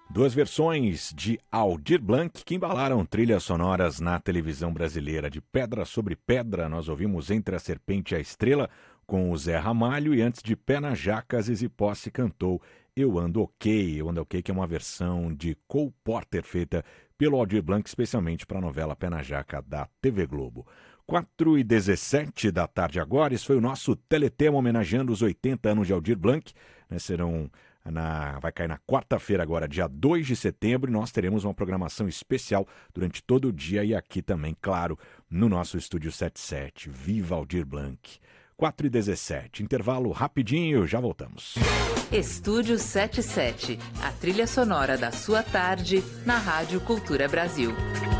Duas versões de Aldir Blanc que embalaram trilhas sonoras na televisão brasileira. De Pedra sobre Pedra, nós ouvimos Entre a Serpente e a Estrela, com o Zé Ramalho, e antes de Pé na Jaca, Zizi Posse cantou Eu Ando Ok, que é uma versão de Cole Porter feita pelo Aldir Blanc, especialmente para a novela Pé na Jaca da TV Globo. 4h17 da tarde agora, esse foi o nosso Teletema homenageando os 80 anos de Aldir Blanc, né? Vai cair na quarta-feira agora, dia 2 de setembro, e nós teremos uma programação especial durante todo o dia e aqui também, claro, no nosso Estúdio 77. Viva Aldir Blanc! 4h17, intervalo rapidinho, já voltamos. Estúdio 77, a trilha sonora da sua tarde na Rádio Cultura Brasil.